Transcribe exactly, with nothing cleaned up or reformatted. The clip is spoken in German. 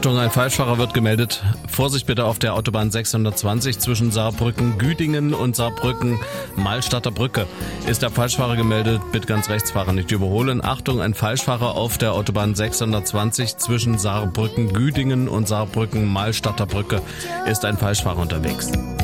Achtung, ein Falschfahrer wird gemeldet. Vorsicht bitte auf der Autobahn sechshundertzwanzig zwischen Saarbrücken-Güdingen und Saarbrücken-Malstadter Brücke. Ist der Falschfahrer gemeldet, bitte ganz rechts fahren, nicht überholen. Achtung, ein Falschfahrer auf der Autobahn sechshundertzwanzig zwischen Saarbrücken-Güdingen und Saarbrücken-Malstadter Brücke. Ist ein Falschfahrer unterwegs.